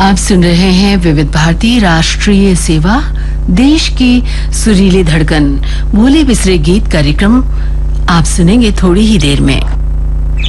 आप सुन रहे हैं विविध भारती राष्ट्रीय सेवा, देश की सुरीली धड़कन। भोले बिसरे गीत कार्यक्रम आप सुनेंगे थोड़ी ही देर में।